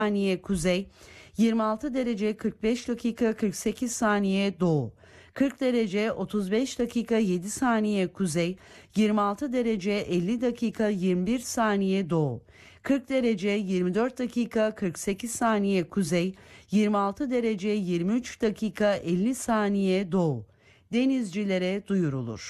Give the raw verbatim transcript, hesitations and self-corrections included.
saniye kuzey, yirmi altı derece kırk beş dakika kırk sekiz saniye doğu, kırk derece otuz beş dakika yedi saniye kuzey, yirmi altı derece elli dakika yirmi bir saniye doğu, kırk derece yirmi dört dakika kırk sekiz saniye kuzey, yirmi altı derece yirmi üç dakika elli saniye doğu. Denizcilere duyurulur.